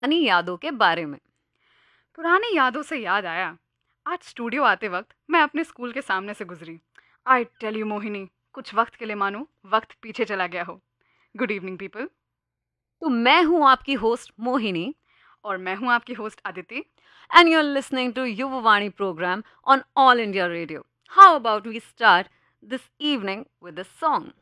पुरानी यादों के बारे में। पुरानी यादों से याद आया, आज स्टूडियो आते वक्त मैं अपने स्कूल के सामने से गुजरी। आई टेल यू मोहिनी, कुछ वक्त के लिए मानो वक्त पीछे चला गया हो। Good evening people. तो मैं हूं आपकी होस्ट मोहिनी और मैं हूं आपकी host Aditi. and you're listening to Yuvavani program on All India Radio. How about we start this evening with a song?